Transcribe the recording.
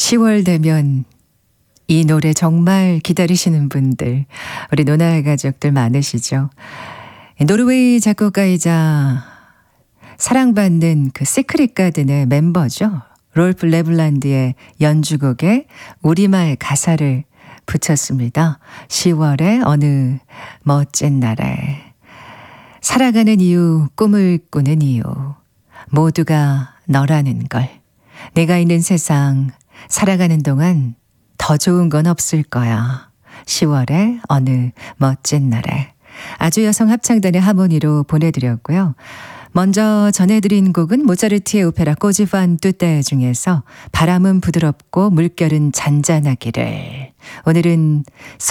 10월 되면 이 노래 정말 기다리시는 분들, 우리 노나의 가족들 많으시죠? 노르웨이 작곡가이자 사랑받는 그 시크릿 가든의 멤버죠. rolf 레블란드의 연주곡에 우리말 가사를 붙였습니다. 10월의 어느 멋진 날에 살아가는 이유, 꿈을 꾸는 이유, 모두가 너라는 걸. 내가 있는 세상 살아가는 동안 더 좋은 건 없을 거야. 10월의 어느 멋진 날에. 아주 여성 합창단의 하모니로 보내드렸고요. 먼저 전해드린 곡은 모차르트의 오페라 꼬지 fan tutte 중에서 바람은 부드럽고 물결은 잔잔하기를. 오늘은